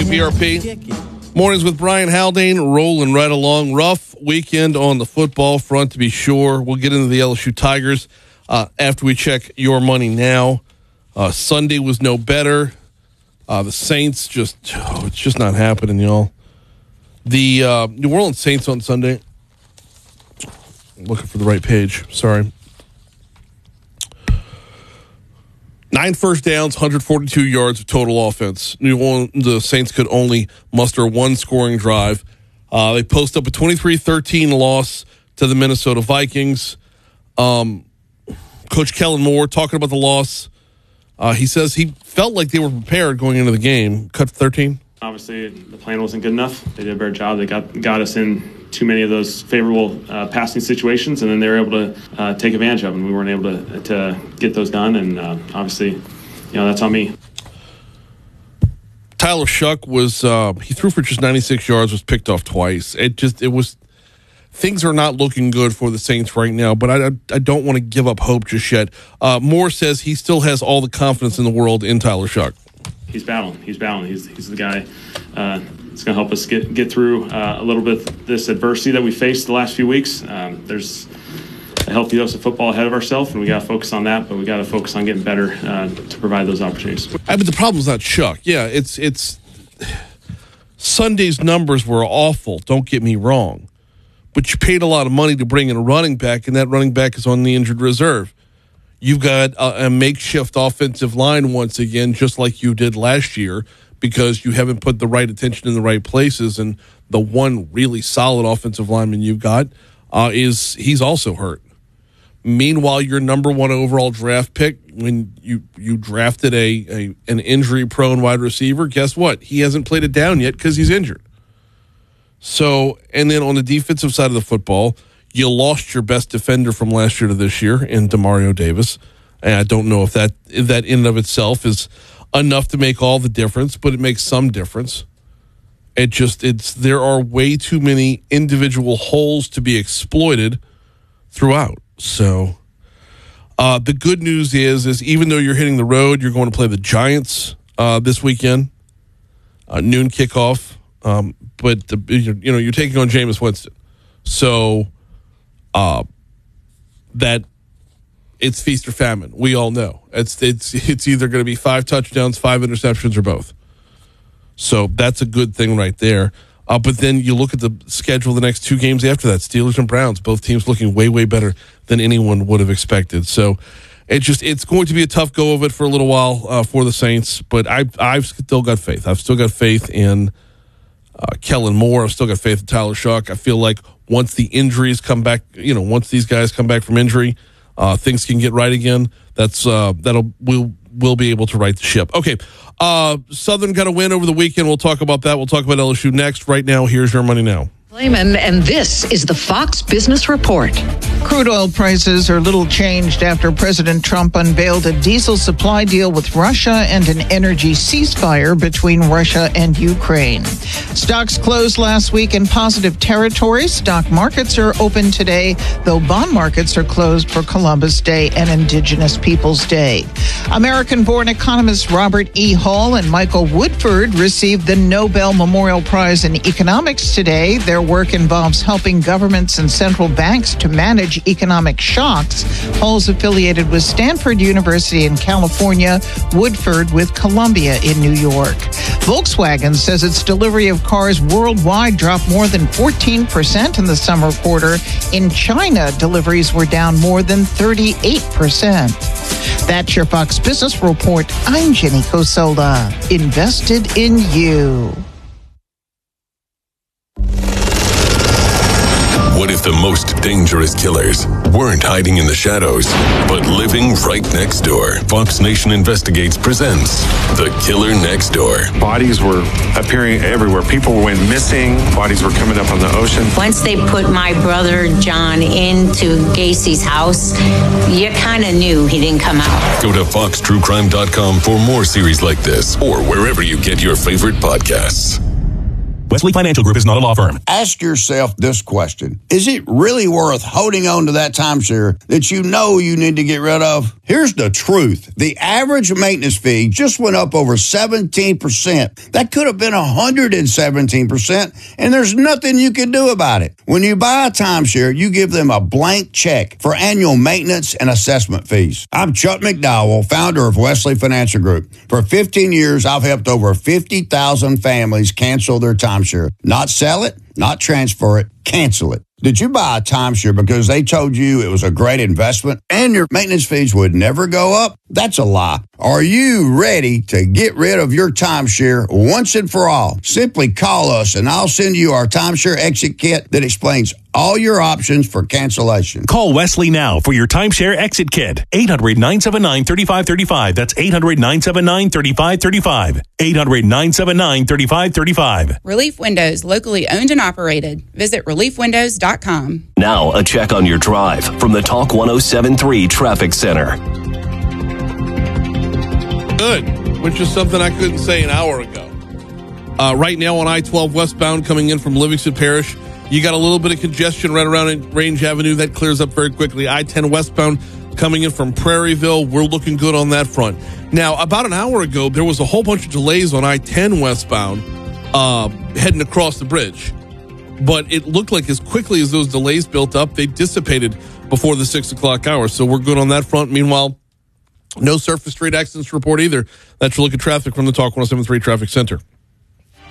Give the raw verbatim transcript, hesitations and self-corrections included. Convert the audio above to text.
W B R P. Mornings with Brian Haldane, rolling right along. Rough weekend on the football front, to be sure. We'll get into the L S U Tigers uh, after we check your money now. Uh, Sunday was no better. Uh, the Saints just, oh, it's just not happening, y'all. The uh, New Orleans Saints on Sunday. Looking for the right page. Sorry. Nine first downs, one hundred forty-two yards of total offense. New Orleans, the Saints could only muster one scoring drive. Uh, they post up a twenty-three thirteen loss to the Minnesota Vikings. Um, Coach Kellen Moore talking about the loss. Uh, he says he felt like they were prepared going into the game. Cut thirteen. Obviously, the plan wasn't good enough. They did a better job. They got got us in too many of those favorable uh, passing situations, and then they were able to uh, take advantage of them. We weren't able to to get those done, and uh, obviously, you know, that's on me. Tyler Shuck was uh, he threw for just ninety-six yards, was picked off twice. It just it was things are not looking good for the Saints right now, but I, I don't want to give up hope just yet. Uh, Moore says he still has all the confidence in the world in Tyler Shuck. He's battling. He's battling. He's he's the guy uh, that's going to help us get get through uh, a little bit of this adversity that we faced the last few weeks. Um, there's a healthy dose of football ahead of ourselves, and we got to focus on that. But we got to focus on getting better uh, to provide those opportunities. I mean, the problem's not Shuck. Yeah, it's it's Sunday's numbers were awful. Don't get me wrong, but you paid a lot of money to bring in a running back, and that running back is on the injured reserve. You've got a, a makeshift offensive line once again, just like you did last year, because you haven't put the right attention in the right places. And the one really solid offensive lineman you've got uh, is he's also hurt. Meanwhile, your number one overall draft pick, when you, you drafted a, a an injury-prone wide receiver, guess what? He hasn't played it down yet because he's injured. So, and then on the defensive side of the football, you lost your best defender from last year to this year in Demario Davis. And I don't know if that if that in and of itself is enough to make all the difference, but it makes some difference. It just it's there are way too many individual holes to be exploited throughout. So uh, the good news is is even though you're hitting the road, you're going to play the Giants uh, this weekend, uh, noon kickoff. Um, but the, you know you're taking on Jameis Winston, so. Uh, that it's feast or famine. We all know it's it's it's either going to be five touchdowns, five interceptions, or both. So that's a good thing right there. Uh, but then you look at the schedule the next two games after that: Steelers and Browns. Both teams looking way way better than anyone would have expected. So it just it's going to be a tough go of it for a little while uh, for the Saints. But I I've still got faith. I've still got faith in uh, Kellen Moore. I've still got faith in Tyler Shuck. I feel like once the injuries come back, you know, once these guys come back from injury, uh, things can get right again. That's uh, that'll we'll we'll be able to right the ship. Okay, uh, Southern got a win over the weekend. We'll talk about that. We'll talk about L S U next. Right now, here's your money now. And, and this is the Fox Business Report. Crude oil prices are little changed after President Trump unveiled a diesel supply deal with Russia and an energy ceasefire between Russia and Ukraine. Stocks closed last week in positive territory. Stock markets are open today, though bond markets are closed for Columbus Day and Indigenous Peoples Day. American-born economists Robert E. Hall and Michael Woodford received the Nobel Memorial Prize in Economics today. Their work involves helping governments and central banks to manage economic shocks. Hall's affiliated with Stanford University in California, Woodford with Columbia in New York. Volkswagen says its delivery of cars worldwide dropped more than fourteen percent in the summer quarter. In China, deliveries were down more than thirty-eight percent. That's your Fox Business Report. I'm Jenny Cosola. Invested in you. What if the most dangerous killers weren't hiding in the shadows, but living right next door? Fox Nation Investigates presents The Killer Next Door. Bodies were appearing everywhere. People went missing. Bodies were coming up on the ocean. Once they put my brother John into Gacy's house, you kind of knew he didn't come out. Go to fox true crime dot com for more series like this, or wherever you get your favorite podcasts. Wesley Financial Group is not a law firm. Ask yourself this question. Is it really worth holding on to that timeshare that you know you need to get rid of? Here's the truth. The average maintenance fee just went up over seventeen percent. That could have been one hundred seventeen percent, and there's nothing you can do about it. When you buy a timeshare, you give them a blank check for annual maintenance and assessment fees. I'm Chuck McDowell, founder of Wesley Financial Group. For fifteen years, I've helped over fifty thousand families cancel their timeshare. Not sell it, not transfer it, cancel it. Did you buy a timeshare because they told you it was a great investment and your maintenance fees would never go up? That's a lie. Are you ready to get rid of your timeshare once and for all? Simply call us and I'll send you our timeshare exit kit that explains all your options for cancellation. Call Wesley now for your timeshare exit kit. eight hundred, nine seven nine, three five three five. That's eight hundred, nine seven nine, three five three five. eight hundred, nine seven nine, three five three five. Relief Windows, locally owned and operated. Visit relief windows dot com. Now, a check on your drive from the Talk one oh seven point three Traffic Center. Good, which is something I couldn't say an hour ago. Uh, right now on I twelve westbound coming in from Livingston Parish, you got a little bit of congestion right around Range Avenue. That clears up very quickly. I ten westbound coming in from Prairieville, we're looking good on that front. Now, about an hour ago, there was a whole bunch of delays on I ten westbound uh, heading across the bridge. But it looked like as quickly as those delays built up, they dissipated before the six o'clock hour. So we're good on that front. Meanwhile, no surface street accidents report either. That's your look at traffic from the Talk one oh seven point three Traffic Center.